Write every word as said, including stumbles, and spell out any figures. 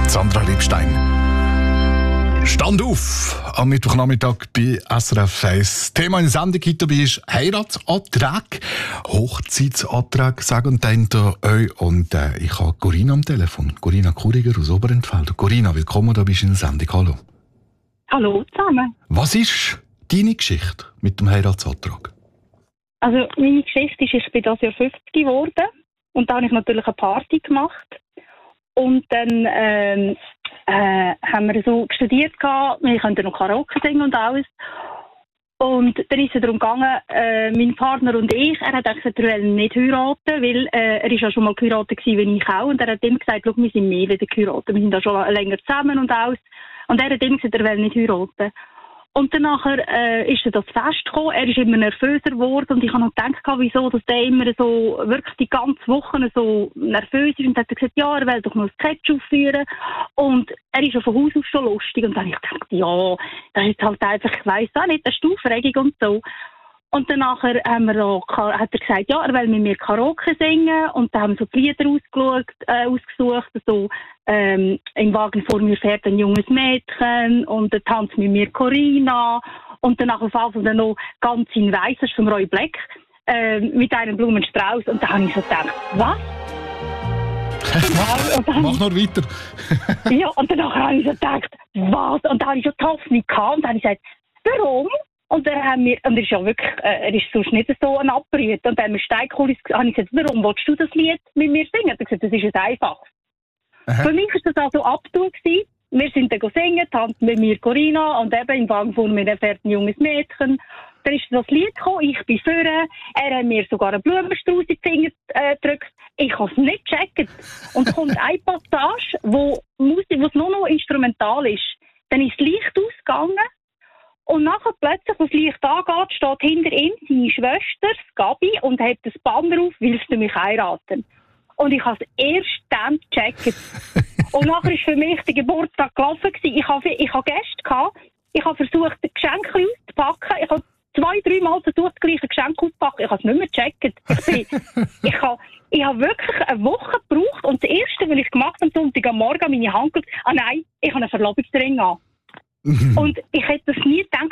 Sandra Liebstein. Stand auf am Mittwochnachmittag bei S R F eins. Thema in der Sendung heute ist Heiratsantrag, Hochzeitsantrag, sagen und euch. Und äh, ich habe Corinna am Telefon. Corinna Kuriger aus Oberentfeld. Corinna, willkommen, da bist du in der Sendung. Hallo. Hallo zusammen. Was ist deine Geschichte mit dem Heiratsantrag? Also meine Geschichte ist, ich bin dieses Jahr fünfzig geworden und da habe ich natürlich eine Party gemacht. Und dann ähm, äh, haben wir so studiert, wir konnten noch Karaoke singen und alles. Und dann ist es darum gegangen, äh, mein Partner und ich, er hat gesagt, er will nicht heiraten, weil äh, er ist ja schon mal geheiratet gewesen, wie ich auch. Und er hat ihm gesagt, schau, wir sind mehr wieder geheiratet, wir sind da schon länger zusammen und alles. Und er hat ihm gesagt, er will nicht heiraten. Und dann nachher, äh, ist er das Fest gekommen, er ist immer nervöser geworden und ich habe noch gedacht, wieso, dass der immer so, wirklich die ganze Woche so nervös ist und hat gesagt, ja, er will doch noch ein Sketch aufführen und er ist ja von Haus aus schon lustig und dann habe ich gedacht, ja, das ist halt einfach, ich weiss auch nicht, das ist die Aufregung und so. Und dann nachher haben wir auch, hat er gesagt, ja, er will mit mir Karaoke singen und dann haben wir so die Lieder ausgeschaut, äh, ausgesucht, so ähm, im Wagen vor mir fährt ein junges Mädchen und dann tanzt mit mir Corinna und dann nachher auf dann noch ganz in Weiss, das ist vom Roy Black, äh, mit einem Blumenstrauß und da habe ich so gedacht, was? mach, dann, mach noch weiter. Ja, und dann habe ich so gedacht, was? Und dann habe ich so die Hoffnung gehabt und dann habe ich gesagt, warum? Und dann haben wir, und er ist ja wirklich, äh, er ist sonst nicht so ein Abbrüht. Und dann haben wir Steigkulis, habe ich gesagt, warum willst du das Lied mit mir singen? Er hat gesagt, das ist jetzt einfach. Aha. Für mich war das also Abtun gewesen. Wir sind dann gesungen, tanzt mit mir Corinna und eben im Wagen vor mir fährt ein junges Mädchen. Dann ist das Lied gekommen, ich bin vorne, er hat mir sogar einen Blumenstrauß in die Finger äh, gedrückt. Ich habe es nicht gecheckt. Und es kommt eine Passage, wo Musik, wo es nur noch instrumental ist. Dann ist das Licht ausgegangen. Und nachher plötzlich, als das Licht angeht, steht hinter ihm seine Schwester, Gabi, und hat das Banner auf, willst du mich heiraten? Und ich habe es erst dann gecheckt. Und nachher war für mich der Geburtstag gelaufen. Ich habe, ich habe Gäste gehabt. Ich habe versucht, Geschenke auszupacken. Ich habe zwei, drei Mal versucht, das gleiche Geschenk auszupacken. Ich habe es nicht mehr gecheckt. Ich, bin, ich, habe, ich habe wirklich eine Woche gebraucht. Und das Erste, was ich gemacht habe, am Sonntag am Morgen, meine Hand gelegt, ah nein, ich habe einen Verlobungsring an. Und ich hätte das nie gedacht,